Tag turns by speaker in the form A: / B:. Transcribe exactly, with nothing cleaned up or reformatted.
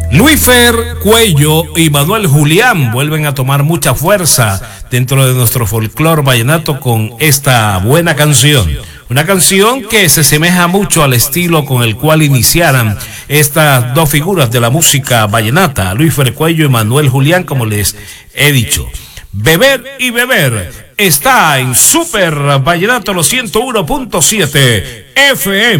A: Luífer Cuello y Manuel Julián vuelven a tomar mucha fuerza dentro de nuestro folclore vallenato con esta buena canción. Una canción que se asemeja mucho al estilo con el cual iniciaran estas dos figuras de la música vallenata, Luífer Cuello y Manuel Julián, como les he dicho. Beber y beber está en Super Vallenato los ciento uno punto siete F M.